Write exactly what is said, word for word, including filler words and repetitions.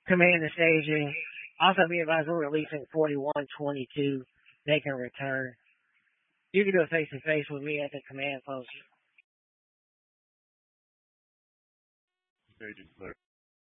Command the staging. Also be advised we're releasing forty-one twenty-two. They can return. You can do a face to face with me at the command post. Staging clear.